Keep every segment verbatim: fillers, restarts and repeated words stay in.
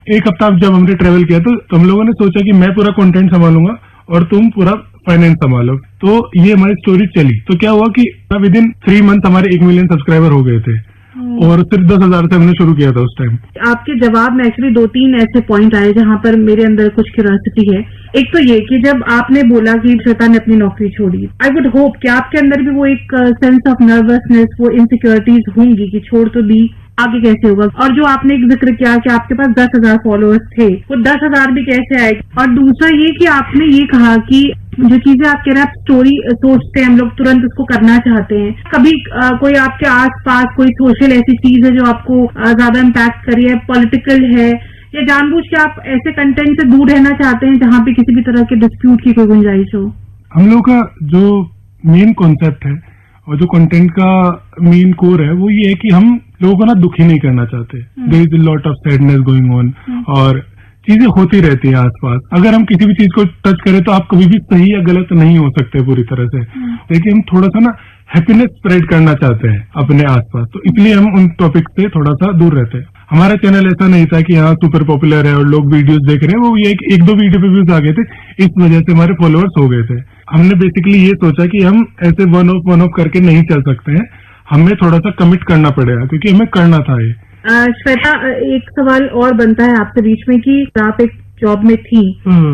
एक हफ्ता जब हमने ट्रेवल किया तो हम लोगों ने सोचा कि मैं पूरा कंटेंट संभालूंगा और तुम पूरा फाइनेंस संभालो। तो ये हमारी स्टोरी चली। तो क्या हुआ कि विद इन थ्री मंथ हमारे एक मिलियन सब्सक्राइबर हो गए थे और सिर्फ दस हजार से हमने शुरू किया था उस टाइम। आपके जवाब में एक्चुअली दो तीन ऐसे पॉइंट आए जहां पर मेरे अंदर कुछ क्यूरियोसिटी है। एक तो ये कि जब आपने बोला कि श्वेता ने अपनी नौकरी छोड़ी, आई वुड होप कि आपके अंदर भी वो एक सेंस ऑफ नर्वसनेस, वो इनसिक्योरिटीज होंगी कि छोड़ तो दी, आगे कैसे होगा। और जो आपने एक जिक्र किया कि आपके पास दस हजार फॉलोअर्स थे, वो दस हजार भी कैसे आए। और दूसरा ये कि आपने ये कहा कि जो चीजें आप कह रहे हैं, स्टोरी सोचते हैं हम लोग, तुरंत उसको करना चाहते हैं। कभी आ, कोई आपके आसपास कोई सोशल ऐसी चीज है जो आपको आ, ज्यादा इम्पैक्ट करी है, पॉलिटिकल है, या जानबूझ के आप ऐसे कंटेंट से दूर रहना चाहते हैं जहाँ पे किसी भी तरह के डिस्प्यूट की कोई गुंजाइश हो? हम लोग का जो मेन कॉन्सेप्ट है और जो कंटेंट का मेन कोर है वो ये है कि हम लोगों को ना दुखी नहीं करना चाहते। There is a lot of sadness going on और चीजें होती रहती है आसपास। अगर हम किसी भी चीज को टच करें तो आप कभी भी सही या गलत नहीं हो सकते पूरी तरह से, लेकिन हम थोड़ा सा ना हैप्पीनेस स्प्रेड करना चाहते हैं अपने आसपास। तो इसलिए हम उन टॉपिक से थोड़ा सा दूर रहते हैं। हमारा चैनल ऐसा नहीं था कि हाँ सुपर पॉपुलर है और लोग वीडियोस देख रहे हैं, वो ये एक, एक दो वीडियो पे व्यूज आ गए थे, इस वजह से हमारे फॉलोअर्स हो गए थे। हमने बेसिकली ये सोचा कि हम ऐसे वन ऑफ वन ऑफ करके नहीं चल सकते हैं, हमें थोड़ा सा कमिट करना पड़ेगा क्योंकि हमें करना था ये। श्वेता, एक सवाल और बनता है आपसे बीच में कि आप एक जॉब में थी,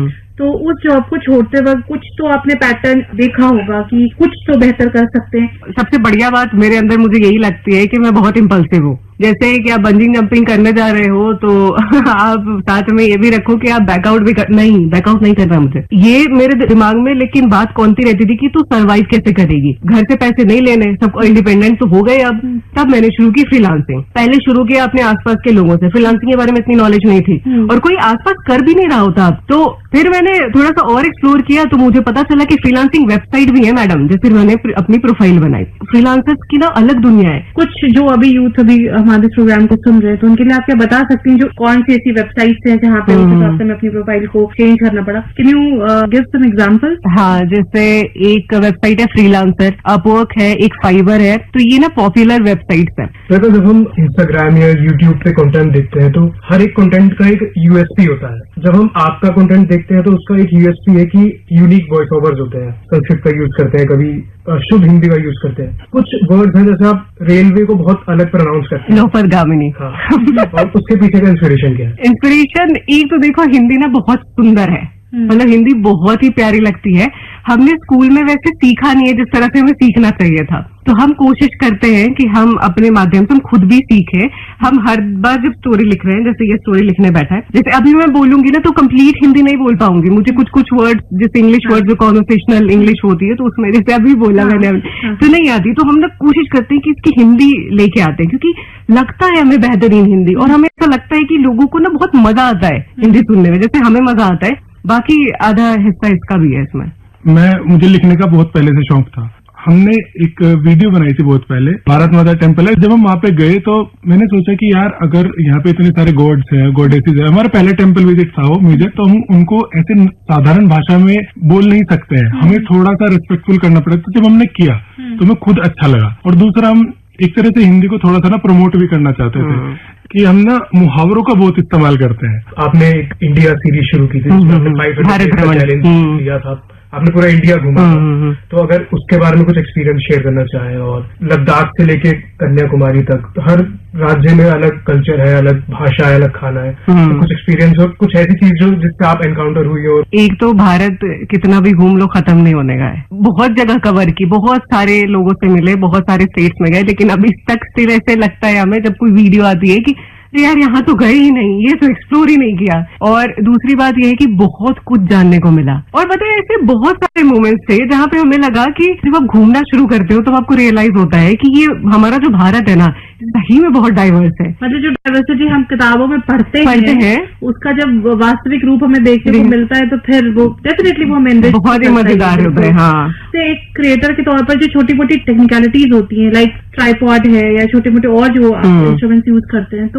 तो उस जॉब को छोड़ते वक्त कुछ तो आपने पैटर्न देखा होगा कि कुछ तो बेहतर कर सकते हैं। सबसे बढ़िया बात मेरे अंदर मुझे यही लगती है कि मैं बहुत इम्पल्सिव हूँ। जैसे कि आप बंजिंग जंपिंग करने जा रहे हो तो आप साथ में ये भी रखो कि आप बैकआउट भी कर, नहीं बैकआउट नहीं करना मुझे, ये मेरे दिमाग में लेकिन बात कौन सी रहती थी कि तू सरवाइव कैसे करेगी, घर से पैसे नहीं लेने, सबको इंडिपेंडेंट तो हो गए अब। तब मैंने शुरू की फ्रीलांसिंग। पहले शुरू किया अपने आसपास के लोगों से, फ्रीलांसिंग के बारे में इतनी नॉलेज नहीं थी और कोई आसपास कर भी नहीं रहा होता। तो फिर मैंने थोड़ा सा और एक्सप्लोर किया तो मुझे पता चला कि फ्रीलांसिंग वेबसाइट भी है मैडम, जैसे मैंने अपनी प्रोफाइल बनाई। फ्रीलांसर्स की ना अलग दुनिया है। कुछ जो अभी यूथ अभी हमारे प्रोग्राम को सुन रहे हैं तो उनके लिए आप क्या बता सकती हैं जो कौन सी ऐसी वेबसाइट्स हैं जहाँ पे उस हिसाब से हमें अपनी प्रोफाइल को चेंज करना पड़ा? Can you give some example? हाँ, जैसे एक वेबसाइट है फ्रीलांसर, अपवर्क है, एक फाइवर है, तो ये ना पॉपुलर वेबसाइट्स है। तो जब हम इंस्टाग्राम या यूट्यूब पे कंटेंट देखते हैं तो हर एक कंटेंट का एक यूएसपी होता है। जब हम आपका कंटेंट देखते हैं तो उसका एक यूएसपी है कि यूनिक वॉइस ओवर्स होते हैं, संस्कृत का यूज करते हैं, कभी शुद्ध हिंदी का यूज करते हैं। कुछ वर्ड्स हैं जैसे आप रेलवे को बहुत अलग प्रोनाउंस करते हैं, लोफरगामिनी। हाँ। और उसके पीछे का इंस्पिरेशन क्या है? इंस्पिरेशन एक तो देखो, हिंदी ना बहुत सुंदर है, मतलब हिंदी बहुत ही प्यारी लगती है। हमने स्कूल में वैसे सीखा नहीं है जिस तरह से हमें सीखना चाहिए था, तो हम कोशिश करते हैं कि हम अपने माध्यम से हम खुद भी सीखें। हम हर बार जब स्टोरी लिख रहे हैं, जैसे ये स्टोरी लिखने बैठा है, जैसे अभी मैं बोलूंगी ना तो कंप्लीट हिंदी नहीं बोल पाऊंगी, मुझे कुछ कुछ वर्ड्स जैसे इंग्लिश वर्ड जो कॉन्वर्सेशनल इंग्लिश होती है तो उसमें जैसे अभी बोला मैंने तो नहीं आती, तो हम लोग कोशिश करते हैं कि इसकी हिंदी लेके आते हैं क्योंकि लगता है हमें बेहतरीन हिंदी और हमें ऐसा लगता है कि लोगों को ना बहुत मजा आता है हिंदी सुनने में, जैसे हमें मजा आता है। बाकी आधा हिस्सा इसका भी है इसमें। मैं मुझे लिखने का बहुत पहले से शौक था। हमने एक वीडियो बनाई थी बहुत पहले, भारत माता टेम्पल है। जब हम वहाँ पे गए तो मैंने सोचा कि यार अगर यहाँ पे इतने सारे गॉड्स हैं, गॉडेसेस है, हमारा पहले टेम्पल विजिट था वो म्यूजिक, तो हम उनको ऐसे साधारण भाषा में बोल नहीं सकते हैं, हमें थोड़ा सा रिस्पेक्टफुल करना पड़ेगा। तो जब हमने किया तो हमें खुद अच्छा लगा और दूसरा हम एक तरह से हिंदी को थोड़ा सा ना प्रमोट भी करना चाहते थे कि हम ना मुहावरों का बहुत इस्तेमाल करते हैं। आपने एक इंडिया सीरीज शुरू की थी, भारत चैलेंज लिया था, आपने पूरा इंडिया घूमा था, तो अगर उसके बारे में कुछ एक्सपीरियंस शेयर करना चाहें। और लद्दाख से लेके कन्याकुमारी तक तो हर राज्य में अलग कल्चर है, अलग भाषा है, अलग खाना है, तो कुछ एक्सपीरियंस हो, कुछ ऐसी चीज जो जिससे आप एनकाउंटर हुई हो। एक तो भारत कितना भी घूम लो खत्म नहीं होने का है, बहुत जगह कवर की, बहुत सारे लोगों से मिले, बहुत सारे स्टेट्स में गए, लेकिन अभी तक स्टिल ऐसे लगता है हमें जब कोई वीडियो आती है कि यार यहाँ तो गए ही नहीं, ये तो एक्सप्लोर ही नहीं किया। और दूसरी बात ये है कि बहुत कुछ जानने को मिला और बताए ऐसे बहुत सारे मोमेंट्स थे जहाँ पे हमें लगा कि जब आप घूमना शुरू करते हो तो आपको रियलाइज होता है कि ये हमारा जो भारत है ना सही में बहुत डाइवर्स है। मतलब जो डाइवर्सिटी हम किताबों में पढ़ते, पढ़ते हैं, हैं उसका जब वास्तविक रूप हमें देखने को मिलता है तो फिर वो डेफिनेटली वो हमें बहुत ही मजेदार होता है। हाँ, तो एक क्रिएटर के तौर पर जो छोटी मोटी टेक्निकलिटीज होती हैं, लाइक ट्राइपॉड है या छोटे मोटे और जो इंस्ट्रूमेंट्स यूज करते हैं, तो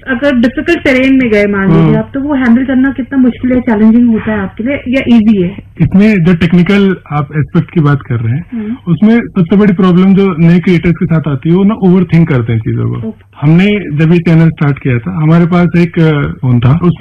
अगर डिफिकल्ट टेरेन में गए मान लीजिए आप, तो वो हैंडल करना कितना मुश्किल है, चैलेंजिंग होता है आपके लिए या इजी है? इसमें जो टेक्निकल आप एस्पेक्ट की बात कर रहे हैं, उसमें सबसे बड़ी प्रॉब्लम जो नए क्रिएटर्स के साथ आती है वो ना ओवर थिंक करते हैं चीजों को। हमने जब ये चैनल स्टार्ट किया था, हमारे पास एक फोन था,